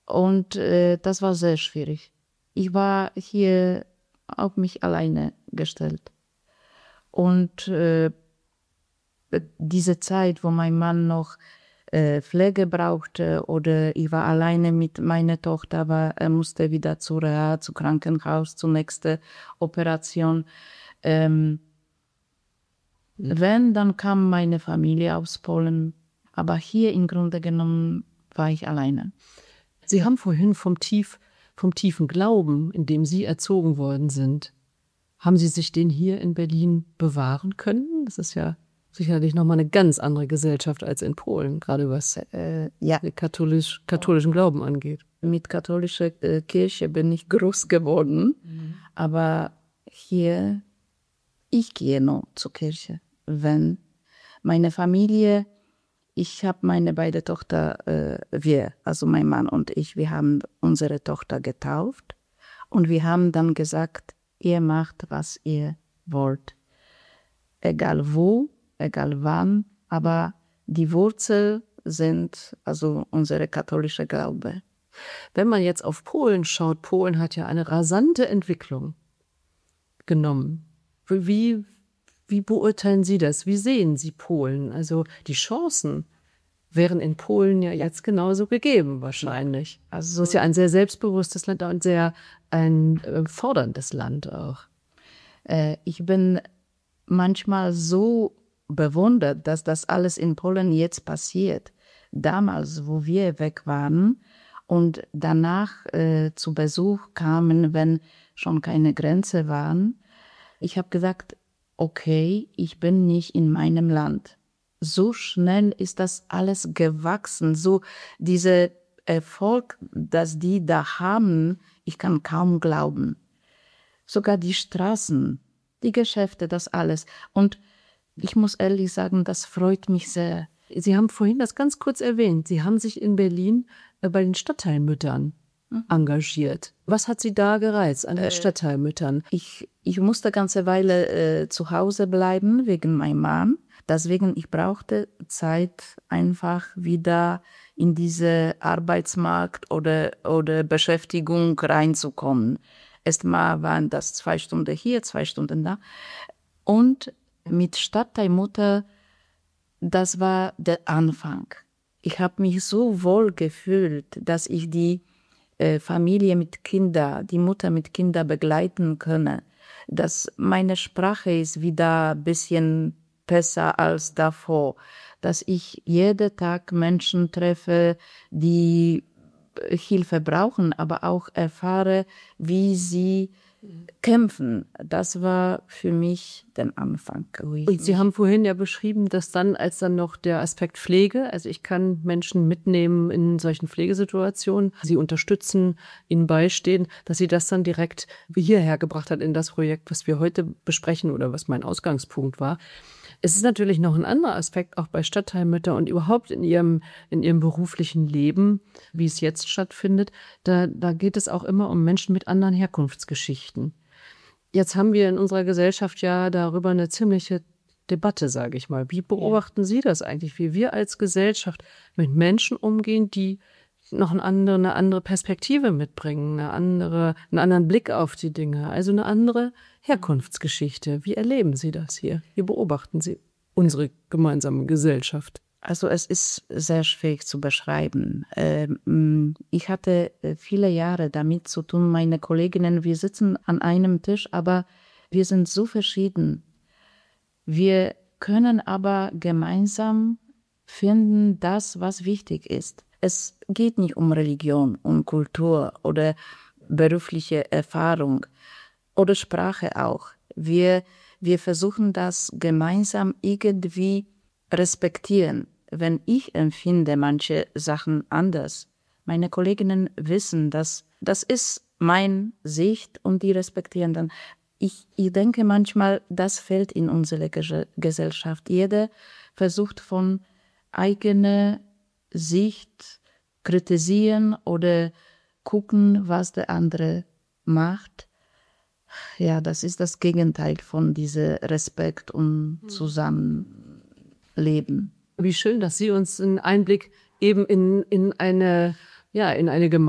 Und das war sehr schwierig. Ich war hier auf mich alleine gestellt. Und diese Zeit, wo mein Mann noch Pflege brauchte oder ich war alleine mit meiner Tochter, aber er musste wieder zu Reha, zu Krankenhaus, zur nächsten Operation. Wenn, dann kam meine Familie aus Polen. Aber hier im Grunde genommen war ich alleine. Sie haben vorhin vom tiefen Glauben, in dem Sie erzogen worden sind, haben Sie sich den hier in Berlin bewahren können? Das ist ja sicherlich nochmal eine ganz andere Gesellschaft als in Polen, gerade was den katholischen Glauben angeht. Mit katholischer Kirche bin ich groß geworden, aber hier, ich gehe noch zur Kirche. Wenn meine Familie, ich habe meine beiden Tochter, also mein Mann und ich, wir haben unsere Tochter getauft und wir haben dann gesagt, ihr macht, was ihr wollt. Egal wo, egal wann, aber die Wurzel sind also unsere katholische Glaube. Wenn man jetzt auf Polen schaut, Polen hat ja eine rasante Entwicklung genommen. Wie beurteilen Sie das? Wie sehen Sie Polen? Also die Chancen wären in Polen ja jetzt genauso gegeben wahrscheinlich. Also es ist ja ein sehr selbstbewusstes Land und ein forderndes Land auch. Ich bin manchmal so bewundert, dass das alles in Polen jetzt passiert. Damals, wo wir weg waren und danach zu Besuch kamen, wenn schon keine Grenze waren, ich habe gesagt, okay, ich bin nicht in meinem Land. So schnell ist das alles gewachsen, so dieser Erfolg, das die da haben, ich kann kaum glauben. Sogar die Straßen, die Geschäfte, das alles. Und ich muss ehrlich sagen, das freut mich sehr. Sie haben vorhin das ganz kurz erwähnt. Sie haben sich in Berlin bei den Stadtteilmüttern engagiert. Was hat Sie da gereizt an den Stadtteilmüttern? Ich musste eine ganze Weile zu Hause bleiben wegen meinem Mann. Deswegen, ich brauchte Zeit, einfach wieder in diese Arbeitsmarkt oder Beschäftigung reinzukommen. Erstmal waren das 2 Stunden hier, 2 Stunden da. Und mit Stadtteilmutter, das war der Anfang. Ich habe mich so wohl gefühlt, dass ich die Familie mit Kindern, die Mutter mit Kindern begleiten könne. Dass meine Sprache ist wieder ein bisschen besser als davor. Dass ich jeden Tag Menschen treffe, die Hilfe brauchen, aber auch erfahre, wie sie kämpfen. Das war für mich der Anfang. Und Sie haben vorhin ja beschrieben, dass als dann noch der Aspekt Pflege, also ich kann Menschen mitnehmen in solchen Pflegesituationen, sie unterstützen, ihnen beistehen, dass Sie das dann direkt hierher gebracht hat in das Projekt, was wir heute besprechen oder was mein Ausgangspunkt war. Es ist natürlich noch ein anderer Aspekt auch bei Stadtteilmüttern und überhaupt in ihrem beruflichen Leben, wie es jetzt stattfindet. Da geht es auch immer um Menschen mit anderen Herkunftsgeschichten. Jetzt haben wir in unserer Gesellschaft ja darüber eine ziemliche Debatte, sage ich mal. Wie beobachten Sie das eigentlich, wie wir als Gesellschaft mit Menschen umgehen, die noch eine andere Perspektive mitbringen, einen anderen Blick auf die Dinge, also eine andere Herkunftsgeschichte. Wie erleben Sie das hier? Wie beobachten Sie unsere gemeinsame Gesellschaft? Also es ist sehr schwierig zu beschreiben. Ich hatte viele Jahre damit zu tun, meine Kolleginnen, wir sitzen an einem Tisch, aber wir sind so verschieden. Wir können aber gemeinsam finden, das, was wichtig ist. Es geht nicht um Religion, um Kultur oder berufliche Erfahrung oder Sprache auch. Wir versuchen das gemeinsam irgendwie respektieren. Wenn ich empfinde manche Sachen anders, meine Kolleginnen wissen, dass das ist meine Sicht und die respektieren dann. Ich denke manchmal, das fehlt in unserer Gesellschaft. Jeder versucht von eigener Sicht kritisieren oder gucken, was der andere macht. Ja, das ist das Gegenteil von diesem Respekt und Zusammenleben. Wie schön, dass Sie uns einen Einblick eben in eine Gemeinschaft